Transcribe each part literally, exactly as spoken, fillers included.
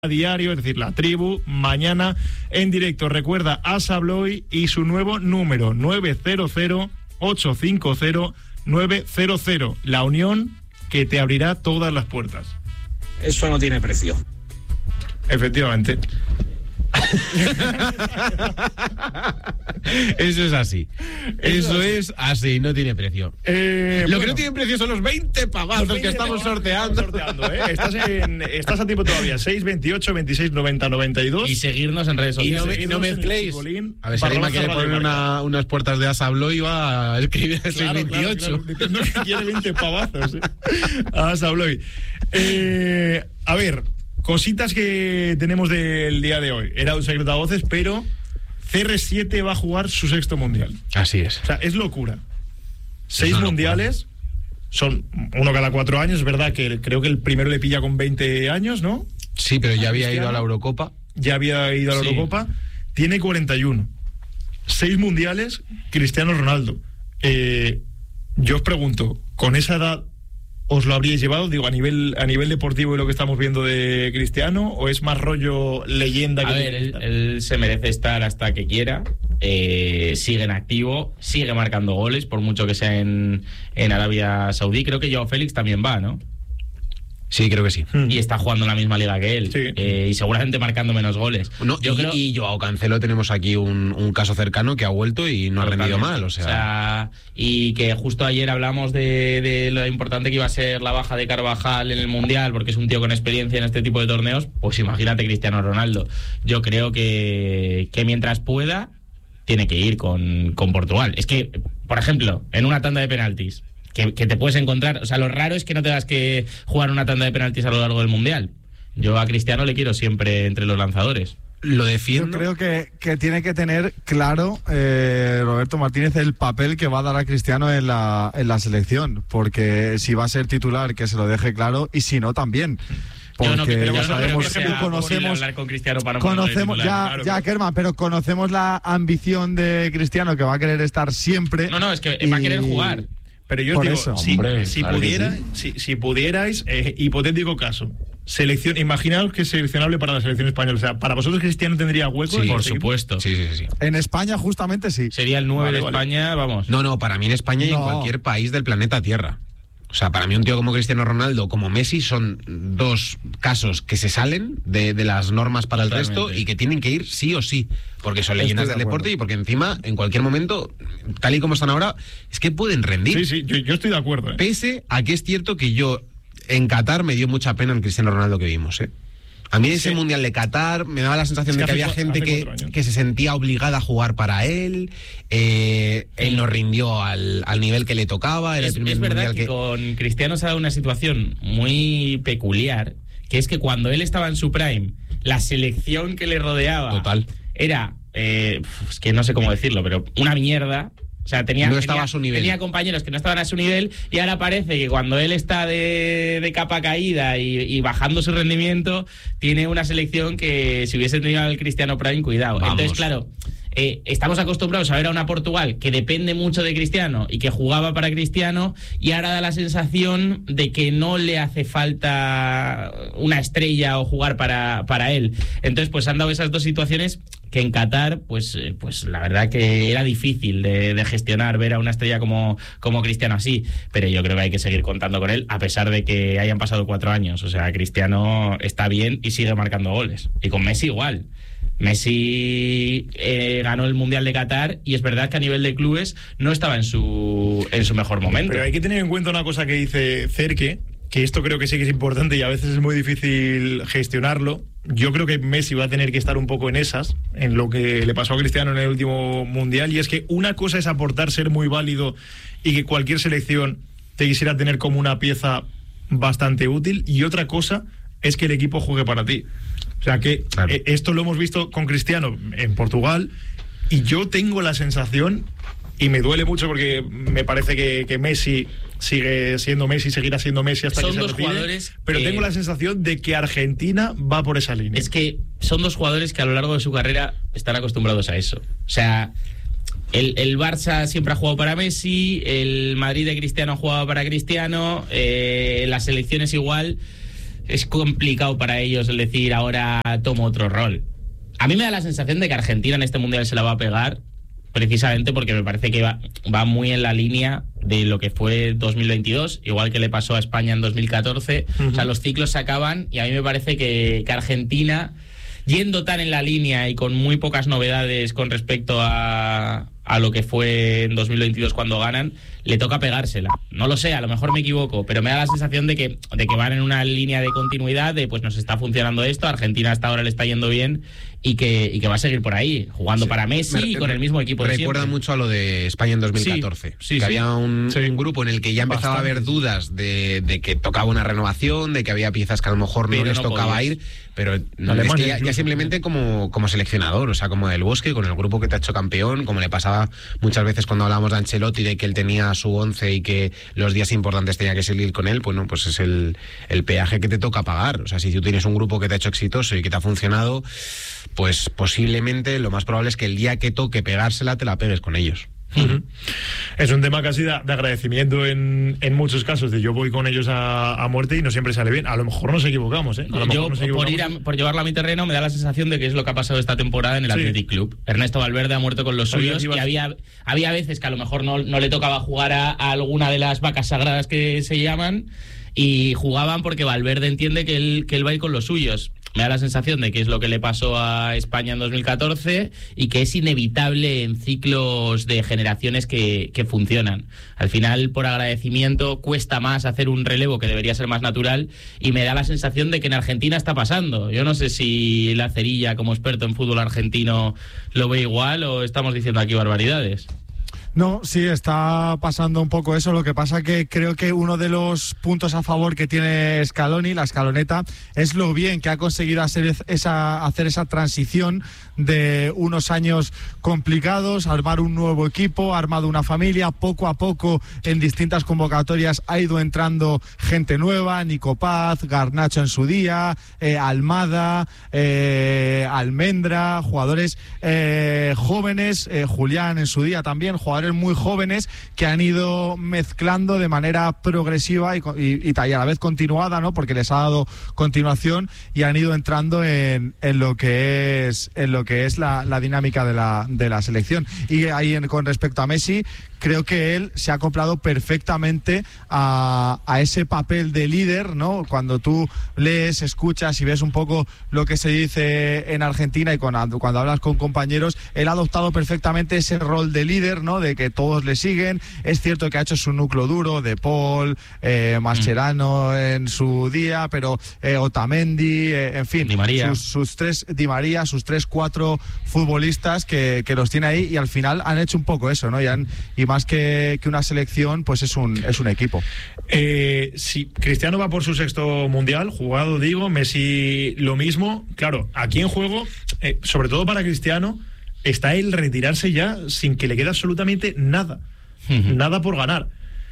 a diario, es decir, la tribu, mañana en directo. Recuerda Asa Abloy y su nuevo número, nueve cero cero, ocho cinco cero, nueve cero cero. La unión que te abrirá todas las puertas. Eso no tiene precio. Efectivamente. Eso es así. Eso, Eso es así, no tiene precio. Eh, Lo bueno, que no tiene precio son los veinte pavazos los veinte que estamos sorteando. Estamos sorteando, ¿eh? Estás, en, estás a tiempo todavía. seis veintiocho veintiséis noventa noventa y dos. Y seguirnos en redes sociales. Y no, y no mezcléis. Bolín, A ver si alguien quiere poner una, unas puertas de Asa Abloy y va a escribir el claro, seis veintiocho. Claro, claro. No, que quiere veinte pavazos. ¿eh? Asa Abloy. Eh, a ver. Cositas que tenemos del día de hoy. Era un secreto a voces, pero C R siete va a jugar su sexto mundial. Así es. O sea, es locura. Seis es mundiales, locura. Son uno cada cuatro años. Es verdad que creo que el primero le pilla con veinte años, ¿no? Sí, pero ya había ido a la Eurocopa. Ya había ido a la sí. Eurocopa. Tiene cuarenta y uno. Seis mundiales, Cristiano Ronaldo. Eh, yo os pregunto, ¿con esa edad os lo habríais llevado? Digo, a nivel a nivel deportivo y lo que estamos viendo de Cristiano, ¿o es más rollo leyenda? A que ver, él, él se merece estar hasta que quiera. Eh, sigue en activo, sigue marcando goles, por mucho que sea en, en Arabia Saudí. Creo que Joao Félix también va, ¿no? Sí, creo que sí. Y está jugando en la misma liga que él. Sí. Eh, y seguramente marcando menos goles. No, Yo y, creo... y Joao Cancelo tenemos aquí un, un caso cercano que ha vuelto y no ha rendido mal. O sea... o sea, y que justo ayer hablamos de, de lo importante que iba a ser la baja de Carvajal en el Mundial, porque es un tío con experiencia en este tipo de torneos. Pues imagínate Cristiano Ronaldo. Yo creo que, que mientras pueda, tiene que ir con, con Portugal. Es que, por ejemplo, en una tanda de penaltis, Que, que te puedes encontrar, o sea, lo raro es que no tengas que jugar una tanda de penaltis a lo largo del Mundial. Yo a Cristiano le quiero siempre entre los lanzadores. Lo defiendo. Yo creo que, que tiene que tener claro eh, Roberto Martínez el papel que va a dar a Cristiano en la, en la selección, porque si va a ser titular, que se lo deje claro, y si no, también. Porque yo no, pero ya yo sabemos no que conocemos, hablar con Cristiano para conocemos ya, claro, ya claro. Kerman, pero conocemos la ambición de Cristiano, que va a querer estar siempre. No, no, es que y... va a querer jugar. Pero yo os Por digo, eso. si, Hombre, si, claro pudiera, sí. si, si pudierais, eh, hipotético caso, selección, imaginaos que es seleccionable para la selección española. O sea, ¿para vosotros Cristiano tendría hueco? Sí, en por este supuesto. Sí, sí, sí. En España, justamente sí. Sería el nueve Vale, de vale. España, vamos. No, no, para mí en España y No. en cualquier país del planeta Tierra. O sea, para mí un tío como Cristiano Ronaldo, como Messi, son dos casos que se salen de, de las normas para el Totalmente. resto y que tienen que ir sí o sí, porque son leyendas Estoy del de acuerdo. deporte y porque encima, en cualquier momento, tal y como están ahora, es que pueden rendir. Sí, sí, yo, yo estoy de acuerdo. ¿eh? Pese a que es cierto que yo, en Qatar, me dio mucha pena el Cristiano Ronaldo que vimos, ¿eh? A mí ese Sí. Mundial de Qatar me daba la sensación Es que de que hace había cu- gente hace que, cuatro años. que se sentía obligada a jugar para él. Eh, él no rindió al, al nivel que le tocaba. Era Es, el primer es verdad Mundial que, que... con Cristiano se ha dado una situación muy peculiar, que es que cuando él estaba en su prime, la selección que le rodeaba Total. era, eh, es que no sé cómo decirlo, pero una mierda. O sea, tenía, No tenía, estaba a su nivel. tenía compañeros que no estaban a su nivel, y ahora parece que cuando él está de, de capa caída y, y bajando su rendimiento, tiene una selección que si hubiese tenido al Cristiano Prime, cuidado. Vamos. Entonces, claro, eh, estamos acostumbrados a ver a una Portugal que depende mucho de Cristiano y que jugaba para Cristiano, y ahora da la sensación de que no le hace falta una estrella o jugar para, para él. Entonces, pues han dado esas dos situaciones que en Qatar, pues, eh, pues la verdad que era difícil de, de gestionar ver a una estrella como, como Cristiano así, pero yo creo que hay que seguir contando con él, a pesar de que hayan pasado cuatro años. O sea, Cristiano está bien y sigue marcando goles. Y con Messi igual. Messi eh, ganó el Mundial de Qatar, y es verdad que a nivel de clubes no estaba en su, en su mejor momento. Pero hay que tener en cuenta una cosa que dice Cerque, que esto creo que sí que es importante y a veces es muy difícil gestionarlo. Yo creo que Messi va a tener que estar un poco en esas, en lo que le pasó a Cristiano en el último Mundial, y es que una cosa es aportar, ser muy válido y que cualquier selección te quisiera tener como una pieza bastante útil, y otra cosa es que el equipo juegue para ti. O sea que Claro. eh, esto lo hemos visto con Cristiano en Portugal, y yo tengo la sensación, y me duele mucho porque me parece que, que Messi sigue siendo Messi, seguirá siendo Messi hasta Son que se dos retire, jugadores pero que- tengo la sensación de que Argentina va por esa línea. Es que son dos jugadores que a lo largo de su carrera están acostumbrados a eso. O sea, el, el Barça siempre ha jugado para Messi, el Madrid de Cristiano ha jugado para Cristiano, eh, las selecciones igual. es complicado para ellos el decir ahora tomo otro rol. A mí me da la sensación de que Argentina en este Mundial se la va a pegar, precisamente porque me parece que va, va muy en la línea de lo que fue dos mil veintidós, igual que le pasó a España en dos mil catorce. Uh-huh. O sea, los ciclos se acaban y a mí me parece que, que Argentina, yendo tan en la línea y con muy pocas novedades con respecto a, a lo que fue en dos mil veintidós cuando ganan, le toca pegársela. No lo sé, a lo mejor me equivoco, pero me da la sensación de que, de que van en una línea de continuidad, de pues nos está funcionando esto, Argentina hasta ahora le está yendo bien y que, y que va a seguir por ahí, jugando sí. para Messi me, y con el mismo equipo de recuerda siempre. Mucho a lo de España en dos mil catorce, sí, sí, que sí. había un, sí. un grupo en el que ya empezaba Bastante. a haber dudas de, de que tocaba una renovación, de que había piezas que a lo mejor no pero les no tocaba podías. ir, pero no, es que ya, ya simplemente como, como seleccionador, o sea, como del Bosque, con el grupo que te ha hecho campeón, como le pasaba muchas veces cuando hablábamos de Ancelotti, de que él tenía su once y que los días importantes tenía que salir con él, bueno, pues es el, el peaje que te toca pagar. O sea, si tú tienes un grupo que te ha hecho exitoso y que te ha funcionado, pues posiblemente lo más probable es que el día que toque pegársela te la pegues con ellos. Uh-huh. Es un tema casi de, de agradecimiento en, en muchos casos, de yo voy con ellos a, a muerte y no siempre sale bien. A lo mejor nos equivocamos, ¿eh? A lo yo, mejor nos equivocamos. Por, ir a, por llevarlo a mi terreno, me da la sensación de que es lo que ha pasado esta temporada en el sí. Athletic Club. Ernesto Valverde ha muerto con los suyos y había, había veces que a lo mejor no, no le tocaba jugar a, a alguna de las vacas sagradas que se llaman, y jugaban porque Valverde entiende que él, que él va a ir con los suyos. Me da la sensación de que es lo que le pasó a España en dos mil catorce y que es inevitable en ciclos de generaciones que, que funcionan. Al final, por agradecimiento, cuesta más hacer un relevo que debería ser más natural, y me da la sensación de que en Argentina está pasando. Yo no sé si la Cerilla, como experto en fútbol argentino, lo ve igual o estamos diciendo aquí barbaridades. No, sí, está pasando un poco eso. Lo que pasa que creo que uno de los puntos a favor que tiene Scaloni, la escaloneta, es lo bien que ha conseguido hacer esa, hacer esa transición de unos años complicados, armar un nuevo equipo, armado una familia. Poco a poco en distintas convocatorias ha ido entrando gente nueva, Nico Paz, Garnacho en su día, eh, Almada, eh, Almendra, jugadores eh, jóvenes, eh, Julián en su día también, jugadores muy jóvenes que han ido mezclando de manera progresiva y, y, y a la vez continuada, ¿no? Porque les ha dado continuación y han ido entrando en, en lo que es en lo que es la, la dinámica de la, de la selección. Y ahí en, con respecto a Messi, creo que él se ha acoplado perfectamente a, a ese papel de líder, ¿no? Cuando tú lees, escuchas y ves un poco lo que se dice en Argentina y con, cuando hablas con compañeros, él ha adoptado perfectamente ese rol de líder, ¿no? De que todos le siguen. Es cierto que ha hecho su núcleo duro de Paul, eh, Mascherano mm. en su día, pero eh, Otamendi, eh, en fin, Di María. Sus, sus tres, Di María, sus tres, cuatro futbolistas que, que los tiene ahí, y al final han hecho un poco eso, ¿no? Y, han, y más que, que una selección, pues es un, es un equipo. Eh, si Cristiano va por su sexto mundial, jugado, digo, Messi lo mismo, claro, aquí en juego, eh, sobre todo para Cristiano, está el retirarse ya sin que le quede absolutamente nada, uh-huh. nada por ganar.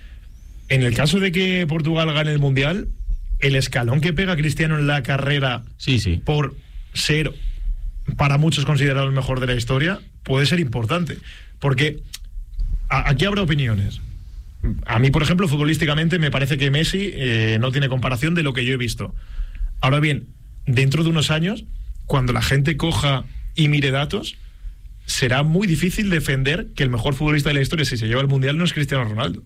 En el caso de que Portugal gane el mundial, el escalón que pega Cristiano en la carrera, sí, sí. por ser para muchos considerado el mejor de la historia, puede ser importante, porque a, aquí habrá opiniones. A mí, por ejemplo, futbolísticamente me parece que Messi eh, no tiene comparación de lo que yo he visto. Ahora bien, dentro de unos años, cuando la gente coja y mire datos, será muy difícil defender que el mejor futbolista de la historia, si se lleva el mundial, no es Cristiano Ronaldo.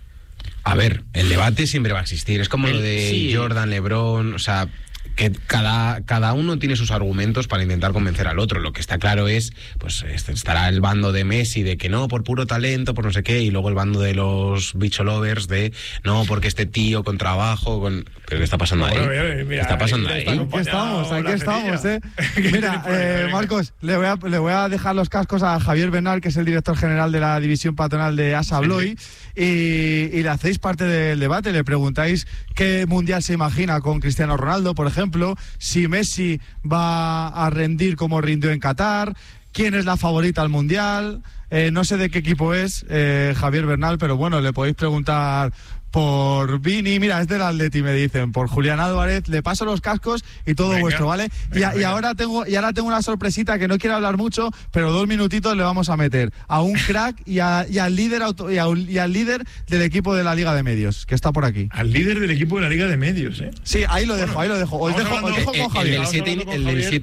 A ver, el debate siempre va a existir. Es como el, lo de sí. Jordan, LeBron, o sea, que cada, cada uno tiene sus argumentos para intentar convencer al otro. Lo que está claro es, pues estará el bando de Messi de que no, por puro talento, por no sé qué, y luego el bando de los bicho lovers de no, porque este tío con trabajo, con... ¿Pero qué está pasando ahí? Bueno, mira, mira, ¿Qué está pasando ahí? Aquí estamos, aquí estamos, ¿eh? Mira, eh, Marcos, le voy, a, le voy a dejar los cascos a Javier Bernal, que es el director general de la división patronal de AS Abloy, sí. y, y le hacéis parte del debate, le preguntáis qué mundial se imagina con Cristiano Ronaldo, por ejemplo, si Messi va a rendir como rindió en Qatar, quién es la favorita al mundial. Eh, no sé de qué equipo es eh, Javier Bernal, pero bueno, le podéis preguntar por Vini, mira, es del Atleti, me dicen, por Julián Álvarez, le paso los cascos y todo venga, vuestro, ¿vale? Venga, y, a, y ahora tengo y ahora tengo una sorpresita que no quiero hablar mucho, pero dos minutitos le vamos a meter a un crack y, a, y al líder auto, y, a, y al líder del equipo de la Liga de Medios, que está por aquí. Al líder del equipo de la Liga de Medios, ¿eh? Sí, ahí lo dejo, bueno, ahí lo dejo. Os dejo, os dejo el, con Javier. El del siete